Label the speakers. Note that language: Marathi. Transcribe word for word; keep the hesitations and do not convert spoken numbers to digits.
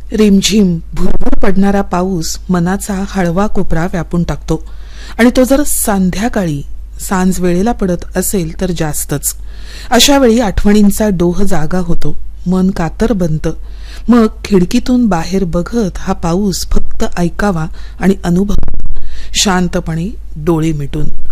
Speaker 1: रिमझिम भुरभुर पडणारा पाऊस मनाचा हळवा कोपरा व्यापून टाकतो आणि तो जर संध्याकाळी सांज वेळेला पडत असेल तर जास्तच. अशा वेळी आठवणींचा डोह जागा होतो, मन कातर बनतं. मग खिडकीतून बाहेर बघत हा पाऊस फक्त ऐकावा आणि अनुभव शांतपणे डोळे मिटून.